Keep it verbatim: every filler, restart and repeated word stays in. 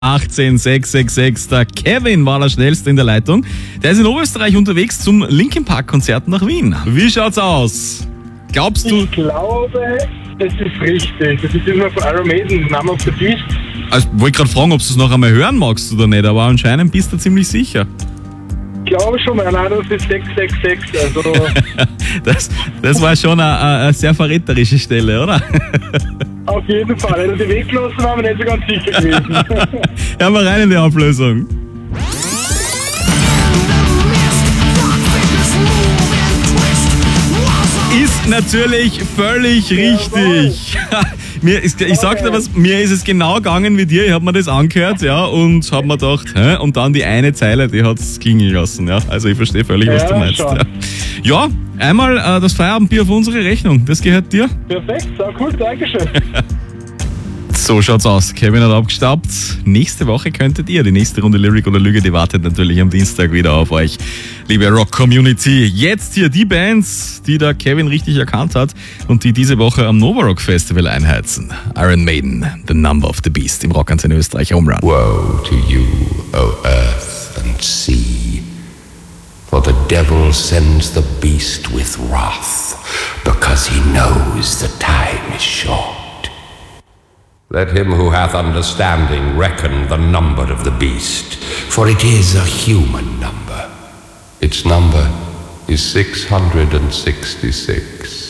achtzehn sechs sechs sechs. Der Kevin war der Schnellste in der Leitung. Der ist in Oberösterreich unterwegs zum Linkin Park Konzert nach Wien. Wie schaut's aus? Glaubst du? Ich glaube, das ist richtig. Das ist immer von Iron Maiden, Name of the Beast. Also, wollte gerade fragen, ob du es noch einmal hören magst oder nicht, aber anscheinend bist du ziemlich sicher. Ich glaube schon, mein Name ist sechs sechs sechs. Also das, das war schon eine, eine sehr verräterische Stelle, oder? Auf jeden Fall. Wenn er die weggelassen war, bin ich nicht so ganz sicher gewesen. Hören wir rein in die Auflösung. Ist natürlich völlig richtig. Mir ist, ich sag dir was, mir ist es genau gegangen wie dir. Ich habe mir das angehört, ja, und habe mir gedacht, hä? Und dann die eine Zeile, die hat's klingen lassen, ja. Also ich verstehe völlig, was Ja, du meinst. schon. Ja, ja einmal äh, das Feierabendbier auf unsere Rechnung. Das gehört dir. Perfekt, so cool, Dankeschön. So schaut's aus. Kevin hat abgestaubt. Nächste Woche könntet ihr. Die nächste Runde Lyric oder Lüge, die wartet natürlich am Dienstag wieder auf euch, liebe Rock-Community. Jetzt hier die Bands, die der Kevin richtig erkannt hat und die diese Woche am Nova Rock Festival einheizen. Iron Maiden, The Number of the Beast im Rockantenne Österreich Home Run. Woe to you, O earth and sea, for the devil sends the beast with wrath, because he knows the time is short. Let him who hath understanding reckon the number of the beast, for it is a human number. Its number is six hundred sixty-six.